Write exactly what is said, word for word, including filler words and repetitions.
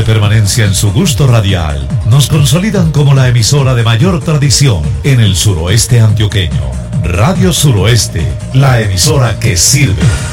de permanencia en su gusto radial nos consolidan como la emisora de mayor tradición en el suroeste antioqueño. Radio Suroeste, la emisora que sirve.